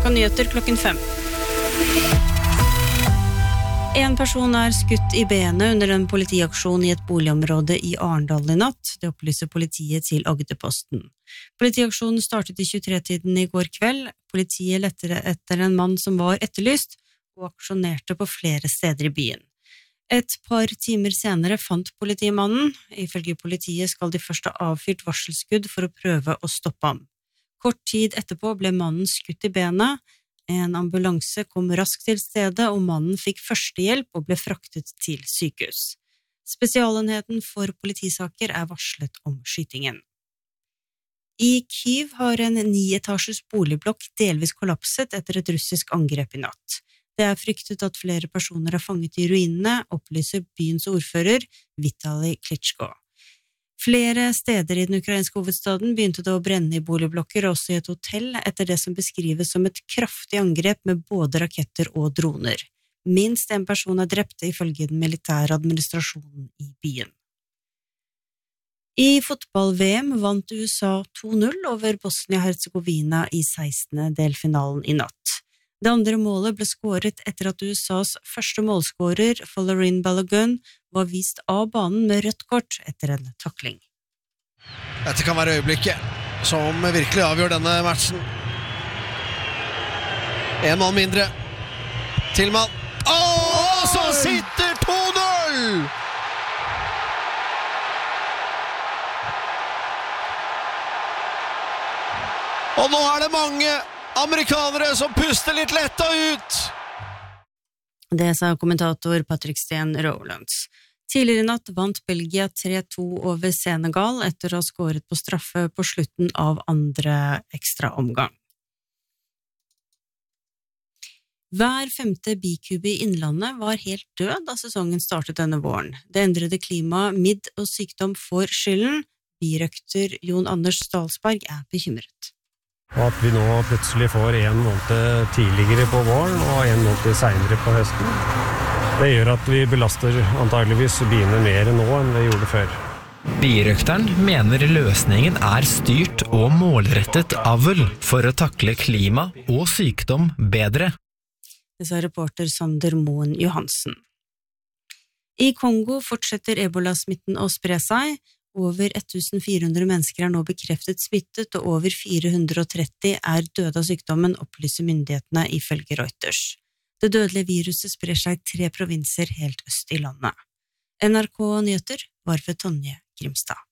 NRK Nyheter 5. En person skutt i benet under en politiaksjon i et boligområde i Arendal i natt. Det opplyser politiet til Agderposten. Politiaksjonen startet i 23-tiden i går kveld. Politiet lette etter en mann som var etterlyst, og aksjonerte på flere steder i byen. Et par timer senere fant politimannen. Ifølge politiet skal de først ha avfyrt varselskudd for å prøve å stoppe ham. Kort tid etterpå ble mannen skutt i benet. En ambulanse kom raskt til stedet, og mannen fikk førstehjelp og ble fraktet til sykehus. Spesialenheten for politisaker varslet om skytingen. I Kyiv har en 9-etasjes boligblokk delvis kollapset etter et russisk angrep i natt. Det fryktet at flere personer fanget i ruinene, opplyser byens ordfører Vitali Klitschko. Flere steder i den ukrainske hovedstaden begynte det å brenne i boligblokker, også i et hotell, etter det som beskrives som et kraftig angrep med både raketter og droner. Minst en person drept ifølge den militære administrasjonen i byen. I fotball-VM vant USA 2-0 over Bosnia-Herzegovina i 16. delfinalen i natt. Det andre målet ble skåret etter at USAs første målskårer, Folarin Balogun, var vist av banen med rødt kort etter en takling. Dette kan være øyeblikket som virkelig avgjør denne matchen. En mann mindre. Tillman. Så sitter 2-0! Og nå det mange amerikanere som puster litt letta ut. Det sa kommentator Patrick Steen Rowlands. Tidligere i natt vant Belgia 3-2 over Senegal etter å ha skåret på straffe på slutten av andre ekstra omgang. Hver 5. bikube i Innlandet var helt død da sesongen startet denne våren. Det endrede klimaet, midd og sykdom får skylden. Birøkter Jon Anders Stalsberg bekymret. Og at vi nå plutselig får en måned tidligere på våren og en måned senere på høsten. Det gjør at vi belaster antageligvis biene mer nå enn vi gjorde før. Birøkteren mener løsningen styrt og målrettet avl for å takle klima og sykdom bedre. Det sa reporter Sander Moen Johansen. I Kongo fortsetter ebola-smitten å spre seg. Over 1400 mennesker nå bekreftet smittet, og over 430 døde av sykdommen, opplyser myndighetene ifølge Reuters. Det dødelige viruset sprer seg i 3 provinser helt øst i landet. NRK Nyheter var ved Tonje Grimstad.